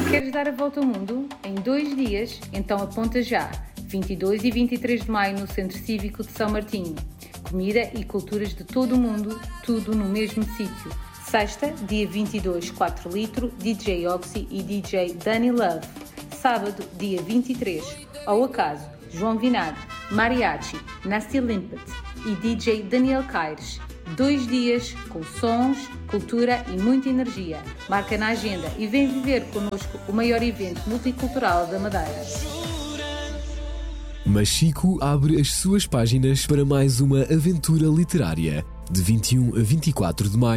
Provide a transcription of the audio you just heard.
Queres dar a volta ao mundo em 2 dias? Então aponta já. 22 e 23 de maio no Centro Cívico de São Martinho. Comida e culturas de todo o mundo, tudo no mesmo sítio. Sexta, dia 22, 4 litro, DJ Oxy e DJ Danny Love. Sábado, dia 23, ao acaso, João Vinagre, Mariachi, Nasty Limpet e DJ Daniel Caires. 2 dias com sons, cultura e muita energia. Marca na agenda e vem viver connosco o maior evento multicultural da Madeira. Machico abre as suas páginas para mais uma aventura literária. De 21 a 24 de maio.